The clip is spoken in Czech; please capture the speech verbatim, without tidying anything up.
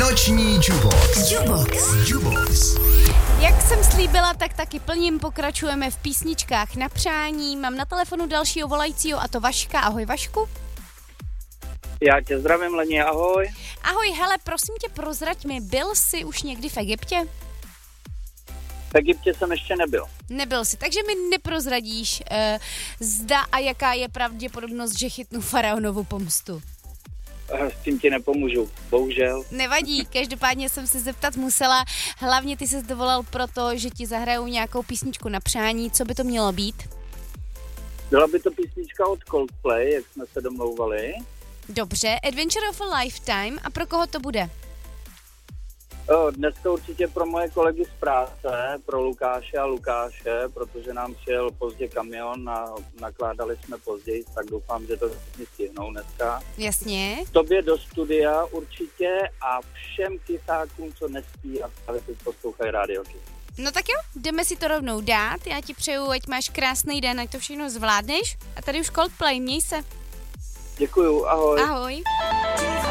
Noční Jubox. Jubox. Jubox. Jak jsem slíbila, tak taky plním pokračujeme v písničkách na přání. Mám na telefonu dalšího volajícího, a to Vaška. Ahoj, Vašku. Já tě zdravím, Leni, ahoj. Ahoj, hele, prosím tě, prozrať mi, byl jsi už někdy v Egyptě? V Egyptě jsem ještě nebyl. Nebyl jsi, takže mi neprozradíš, uh, zda a jaká je pravděpodobnost, že chytnu faraonovu pomstu. S tím ti nepomůžu, bohužel. Nevadí, každopádně jsem se zeptat musela. Hlavně ty ses dovolal proto, že ti zahrajou nějakou písničku na přání. Co by to mělo být? Byla by to písnička od Coldplay, jak jsme se domlouvali. Dobře, Adventure of a Lifetime. A pro koho to bude? O, dneska určitě pro moje kolegy z práce, pro Lukáše a Lukáše, protože nám přijel pozdě kamion a nakládali jsme později, tak doufám, že to všichni stihnou dneska. Jasně. Tobě do studia určitě a všem kysákům, co nespí a právě teď poslouchají rádioky. No tak jo, jdeme si to rovnou dát. Já ti přeju, ať máš krásný den, ať to všechno zvládneš. A tady už Coldplay, měj se. Děkuju, ahoj. Ahoj.